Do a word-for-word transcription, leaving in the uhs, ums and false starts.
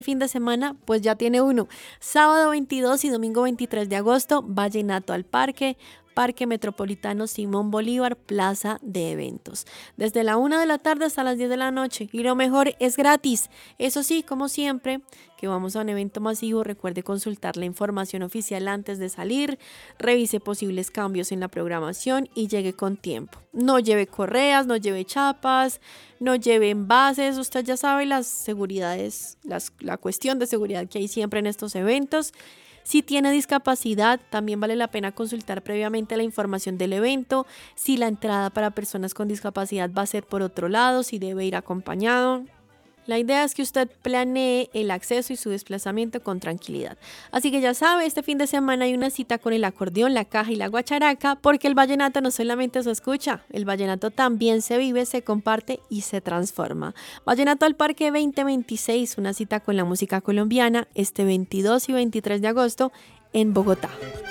fin de semana, pues ya tiene uno. Sábado veintidós y domingo veintitrés de agosto, Vallenato al Parque, Parque Metropolitano Simón Bolívar, Plaza de Eventos. Desde la una de la tarde hasta las diez de la noche. Y lo mejor, es gratis. Eso sí, como siempre, que vamos a un evento masivo, recuerde consultar la información oficial antes de salir, revise posibles cambios en la programación y llegue con tiempo. No lleve correas, no lleve chapas, no lleve envases. Usted ya sabe las seguridades, las, la cuestión de seguridad que hay siempre en estos eventos. Si tiene discapacidad, también vale la pena consultar previamente la información del evento, si la entrada para personas con discapacidad va a ser por otro lado, si debe ir acompañado. La idea es que usted planee el acceso y su desplazamiento con tranquilidad. Así que ya sabe, este fin de semana hay una cita con el acordeón, la caja y la guacharaca, porque el vallenato no solamente se escucha, el vallenato también se vive, se comparte y se transforma. Vallenato al Parque veinte veintiséis, una cita con la música colombiana, este veintidós y veintitrés de agosto en Bogotá.